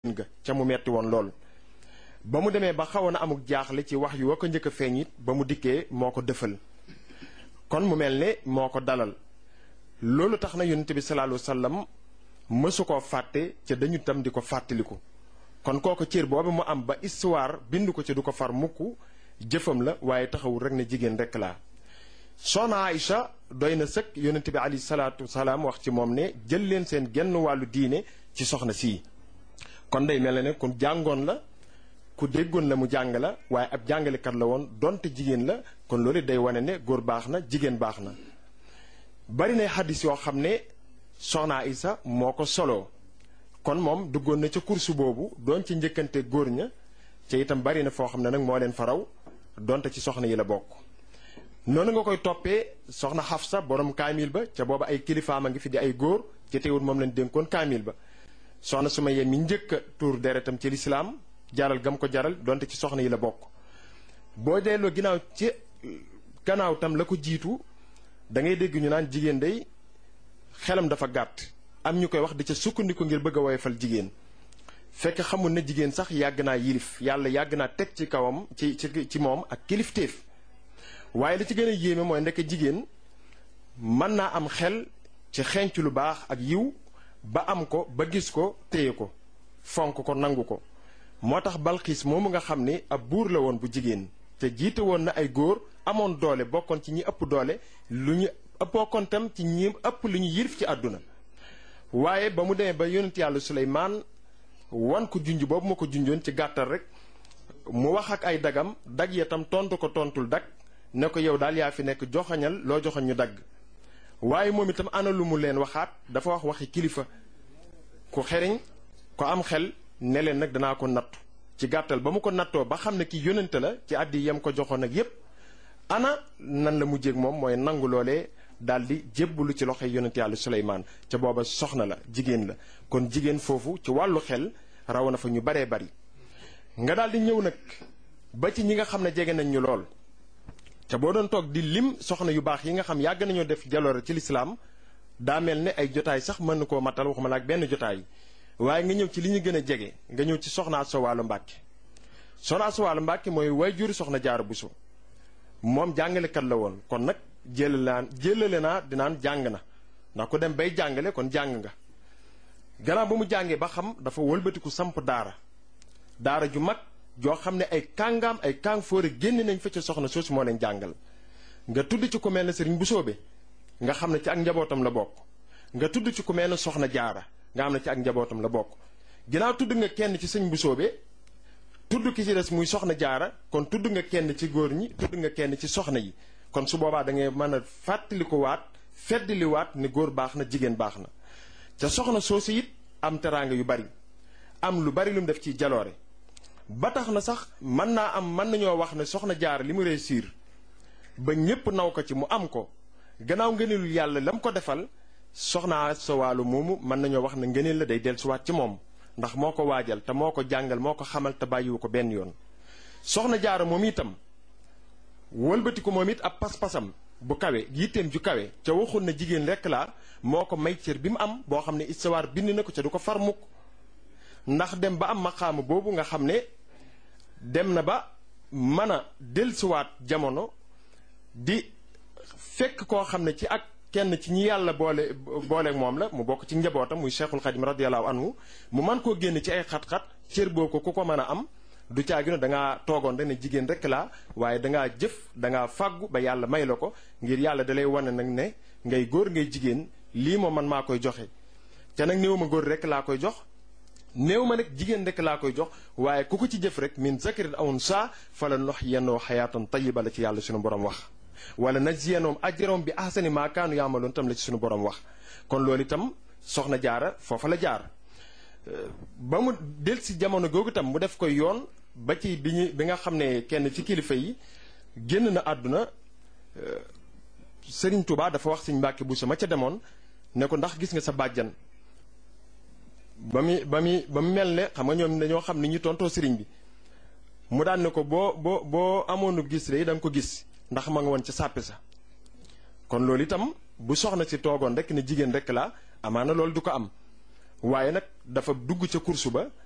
nga ca mu metti woon lool ba mu demee ba xawoon a amuk jaaxle ci wax yu wa ko njëkk a feeñ it ba mu dikkee moo ko dëfal kon mu mel ne moo ko dalal loolu tax na yonent bi sallallahu alayhi wasallam mësu koo fàtte ca dañu tam di ko fàttaliku kon kooko cër boobu mu am ba histoire bind ko ci du ko far mukk jëfam la waaye taxawul rek ne jigéen rek laa soxna Aïcha doy na sëkk yonent bi alayhi salaatu wasalaam wax ci moom ne jël leen seen genn wàllu diine ci soxna sii kon day mel ne ku jàngoon la ku déggoon la mu jàng la waaye ab jàngalekat la woon donte jigéen la kon loolu day wane ne góor baax na jigéen baax na bari na xadis yoo xam ne soxna Aïcha moo ko soloo kon moom duggoon na ca kursu boobu doon ci njëkkante góor ña ca itam bari na foo xam ne nag moo leen faraw donte ci soxna yi la bokk noonu nga koy toppee soxna Xafsa borom kaamil ba ca booba ay kilifaam a ngi fi di ay góor ci teewul moom lañ dénkoon kaamil ba soxna Sumayya mi njëkk a tuur deretam ci lislaam jaral gam ko jaral donte ci soxna yi la bokk boo delloo ginnaaw ci gannaaw tam la ko jiitu da ngay dégg ñu naan jigéen day xelam dafa gàtt am ñu koy wax di ca sukkandiku ngir bëgg a woyofal jigéen fekk xamul na jigéen sax yàgg naa yilif yàlla yàgg naa teg ci kawam ci moom ak kilifteef waaye li ci gën a yéeme mooy ndekk jigéen mën naa am xel ci xenc lu baax ak yiw ba am ko ba gis ko téye ko fonk ko nangu ko moo tax Balxiis moomu nga xam ni ab buur la woon bu jigéen te jiite woon na ay góor amoon doole bokkoon ci ñi ëpp doole lu ñu bokkoon tam ci ñi ëpp lu ñu yilif ci àdduna waaye ba mu demee ba yonent yàlla Suleymaan wan ko junj boobu ma ko junjoon ci gàttal rek mu wax ak ay dagam dag ya tam tontu ko tontul dag ne ko yow daal yaa fi nekk joxañal loo joxañ ñu dagg waaye moom itam ana lu mu leen waxaat dafa wax waxi kilifa ku xeriñ ko am xel ne leen nag danaa ko nattu ci gàttal ba mu ko nattoo ba xam ne ki yónnante la ci àddi yam ko joxoon ak yépp ana nan la mujjéeg moom mooy nangu loolee daal di jébbalu ci loxoy yonent yàlla Suleymaan ca booba soxna la jigéen la kon jigéen foofu ci wàllu xel raw na fa ñu baree bari nga daal di ñëw nag ba ci ñi nga xam ne jege nañ ñu lool te boo doon toog di lim soxna yu baax yi nga xam yàgg nañoo def jaloore ci lislaam daa mel ne ay jotaay sax mën na koo matal waxuma la ak benn jotaay waaye nga ñëw ci li ñu gën a jege nga ñëw ci soxna Asta Walo Mbàkke soxna Asta Walo Mbàkke mooy waajuru soxna Jaara Buso moom jàngalekat la woon kon nag jëlale naa dinaan jàng na ndax ku dem bay jàngale kon jàng nga gannaaw ba mu jàngee ba xam dafa wëlbatiku samp daara ju mag joo xam ne ay kàngaam ay kàng fóore génn nañ fa ca soxna soosu moo leen jàngal nga tudd ci ku mel ne sëriñ Busoobe nga xam ne ci ak njabootam la bokk nga tudd ci ku mel ne soxna Jaara nga xam ne ci ak njabootam la bokk ginnaaw tudd nga kenn ci sëñ Busoobe tudd ki ci des muy soxna Jaara kon tudd nga kenn ci góor ñi tudd nga kenn ci soxna yi kon su boobaa da ngay mën a fàttali ko waat feddali waat ne góor baax na jigéen baax na ca soxna soosu it am teraanga yu bari am lu bari lu mu def ci jaloore ba tax na sax mën nañoo wax ne soxna Jaara li mu réussir ba ñépp naw ko ci mu am ko gannaaw ngëneelu yàlla la mu ko defal soxna Asta Walo moomu mën nañoo wax ne ngëneel la day dellusiwaat ci moom ndax moo ko waajal te moo ko jàngal moo ko xamal te bàyyiwu ko benn yoon soxna Jaara moom itam wëlbati ko moom it ab pas-pasam bu kawe yitteem ju kawe ca waxul na jigéen rekk laa moo ko may cër bi mu am boo xam ne histoire bind na ko ca du ko far mukk ndax dem ba am maqaama boobu nga xam ne dem na ba mën a dellusiwaat jamono di fekk koo xam ne ci ak kenn ci ñi yàlla booleeg moom la mu bokk ci njabootam muy Cheikhul Khadim radiyallahu anhu mu mën koo génn ci ay xat-xat cër boobu ko ku ko mën a am du caagino dangaa toogoon rek ne jigéen rek laa waaye dangaa jëf dangaa fàggu ba yàlla may la ko ngir yàlla dalay wane nag ne ngay góor ngay jigéen lii moom man maa koy joxe te nag néew ma góor rek laa koy jox néew ma nag jigéen rek laa koy jox waaye ku ko ci jëf rek min zakarin aw unsaa fala nuhyiyannahu hayaatan tayyiba la ci yàlla suñu borom wax wala najziyannahum ajrahum bi ahsani maa kaanu ya'maluun tam la ci suñu borom wax kon loolu itam soxna Jaara foofa la jaar ba mu del si jamono googu tam mu def koy yoon ba ci bi nga xam ne kenn ci kilifa yi génn na àdduna Sëriñ Tuubaa dafa wax Sëriñ Mbàkke Buso ma ca demoon ne ko ndax gis nga sa bàjjan ba mu mel ne xam nga ñoom dañoo xam ni ñu tontoo sëriñ bi mu daan ne ko boo amoonu gis rek da nga ko gis ndax ma nga woon ca sàppe sa kon loolu itam bu soxna si toogoon rek ne jigéen rek la amaana loolu du ko am waaye nag dafa dugg ca kursu ba